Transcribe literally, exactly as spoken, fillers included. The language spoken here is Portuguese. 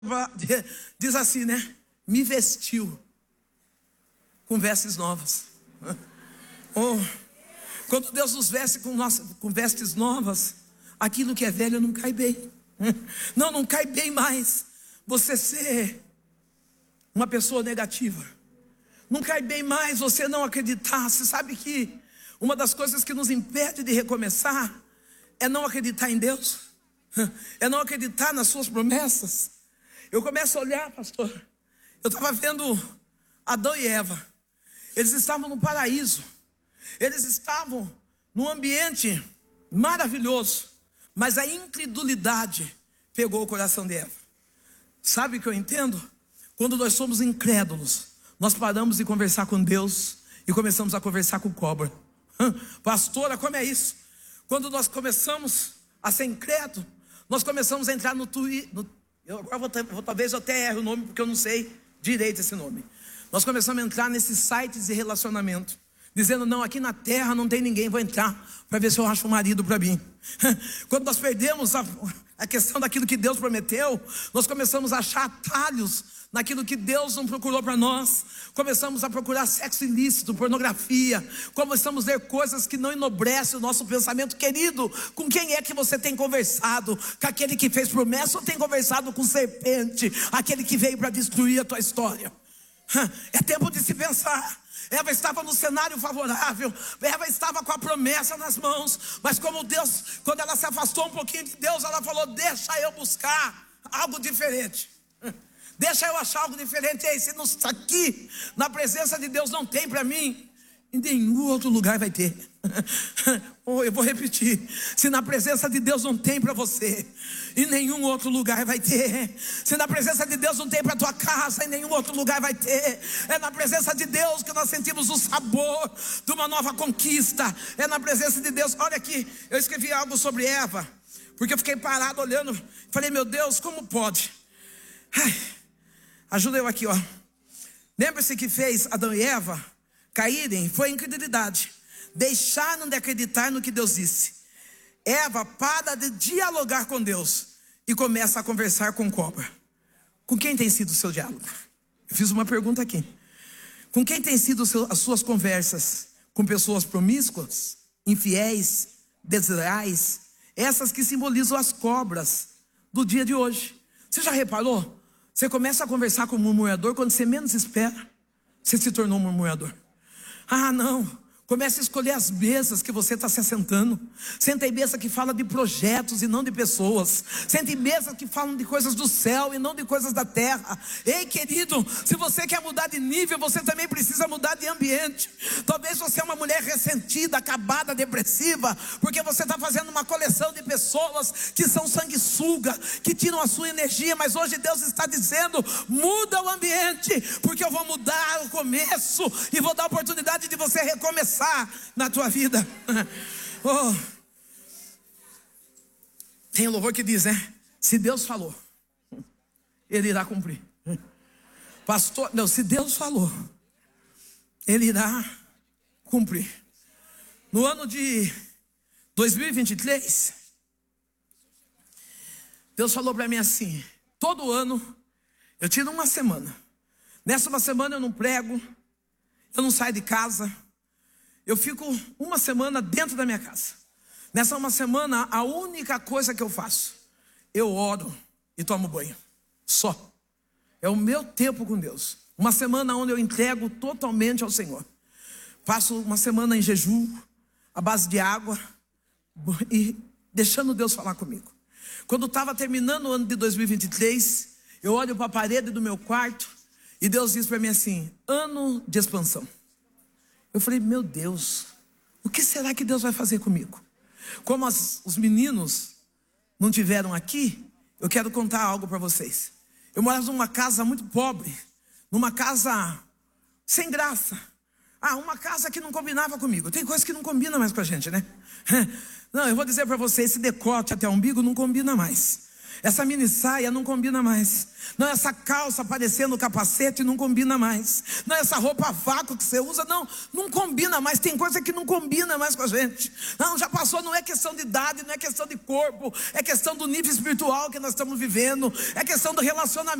Diz assim, né? Me vestiu com vestes novas. Oh, quando Deus nos veste com, nossa, com vestes novas, aquilo que é velho não cai bem. Não, não cai bem mais você ser uma pessoa negativa. Não cai bem mais você não acreditar. Você sabe que uma das coisas que nos impede de recomeçar é não acreditar em Deus, é não acreditar nas suas promessas. Eu começo a olhar, pastor, eu estava vendo Adão e Eva. Eles estavam no paraíso, eles estavam num ambiente maravilhoso, mas a incredulidade pegou o coração de Eva. Sabe o que eu entendo? Quando nós somos incrédulos, nós paramos de conversar com Deus e começamos a conversar com cobra. Pastora, como é isso? Quando nós começamos a ser incrédulo, nós começamos a entrar no Twitter. Eu agora vou, vou, talvez eu até erre o nome, porque eu não sei direito esse nome. Nós começamos a entrar nesses sites de relacionamento, dizendo, não, aqui na terra não tem ninguém, vou entrar para ver se eu acho um marido para mim. Quando nós perdemos a, a questão daquilo que Deus prometeu, nós começamos a achar atalhos naquilo que Deus não procurou para nós. Começamos a procurar sexo ilícito, pornografia. Começamos a ler coisas que não enobrecem o nosso pensamento. Querido, com quem é que você tem conversado? Com aquele que fez promessa ou tem conversado com serpente? Aquele que veio para destruir a tua história? É tempo de se pensar. Eva estava no cenário favorável, Eva estava com a promessa nas mãos, mas como Deus, quando ela se afastou um pouquinho de Deus, ela falou, deixa eu buscar algo diferente, deixa eu achar algo diferente. Ei, se não está aqui, na presença de Deus não tem para mim, em nenhum outro lugar vai ter. Oh, eu vou repetir, se na presença de Deus não tem para você, em nenhum outro lugar vai ter. Se na presença de Deus não tem para tua casa, em nenhum outro lugar vai ter. É na presença de Deus que nós sentimos o sabor de uma nova conquista. É na presença de Deus. Olha aqui, eu escrevi algo sobre Eva, porque eu fiquei parado olhando, falei, meu Deus, como pode? Ai, ajuda eu aqui, ó. Lembra-se que fez Adão e Eva caírem? Foi a incredulidade. Deixaram de acreditar no que Deus disse. Eva para de dialogar com Deus e começa a conversar com cobra. Com quem tem sido o seu diálogo? Eu fiz uma pergunta aqui. Com quem tem sido seu, as suas conversas? Com pessoas promíscuas, infiéis, desleais? Essas que simbolizam as cobras do dia de hoje. Você já reparou? Você começa a conversar com um murmurador, quando você menos espera, você se tornou um murmurador. Ah, não. Comece a escolher as mesas que você está se assentando. Senta em mesa que fala de projetos e não de pessoas. Senta em mesa que falam de coisas do céu e não de coisas da terra. Ei, querido, se você quer mudar de nível, você também precisa mudar de ambiente. Talvez você é uma mulher ressentida, acabada, depressiva, porque você está fazendo uma coleção de pessoas que são sanguessuga, que tiram a sua energia. Mas hoje Deus está dizendo, muda o ambiente, porque eu vou mudar o começo e vou dar a oportunidade de você recomeçar na tua vida. Oh. Tem um louvor que diz, né? Se Deus falou, Ele irá cumprir. Pastor, não, se Deus falou, Ele irá cumprir. No ano de dois mil e vinte e três, Deus falou para mim assim, todo ano eu tiro uma semana. Nessa uma semana eu não prego, eu não saio de casa. Eu fico uma semana dentro da minha casa. Nessa uma semana, a única coisa que eu faço, eu oro e tomo banho. Só. É o meu tempo com Deus. Uma semana onde eu entrego totalmente ao Senhor. Passo uma semana em jejum, à base de água, e deixando Deus falar comigo. Quando estava terminando o ano de dois mil e vinte e três, eu olho para a parede do meu quarto, e Deus diz para mim assim, ano de expansão. Eu falei, meu Deus, o que será que Deus vai fazer comigo? Como as, os meninos não tiveram aqui, eu quero contar algo para vocês. Eu morava numa casa muito pobre, numa casa sem graça. Ah, uma casa que não combinava comigo. Tem coisa que não combina mais com a gente, né? Não, eu vou dizer para vocês, esse decote até o umbigo não combina mais. Essa mini saia não combina mais. Não, essa calça parecendo capacete não combina mais. Não, essa roupa a vácuo que você usa, não, não combina mais. Tem coisa que não combina mais com a gente. Não, já passou, não é questão de idade, não é questão de corpo, é questão do nível espiritual que nós estamos vivendo, é questão do relacionamento.